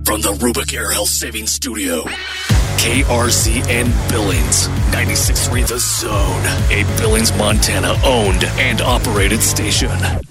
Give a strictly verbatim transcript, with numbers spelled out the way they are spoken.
From the Rubik Air Health Savings Studio, K R Z N Billings, ninety-six point three The Zone, a Billings, Montana owned and operated station.